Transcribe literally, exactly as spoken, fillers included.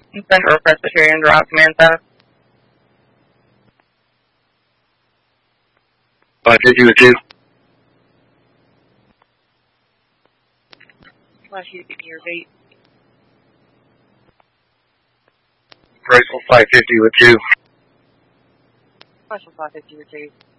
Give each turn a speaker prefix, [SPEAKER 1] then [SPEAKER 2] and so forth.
[SPEAKER 1] Central Presbyterian Drive, Command Center.
[SPEAKER 2] five fifty with two.
[SPEAKER 1] Flash U P your date.
[SPEAKER 2] Bracewell five fifty with two.
[SPEAKER 1] Flash five fifty your date.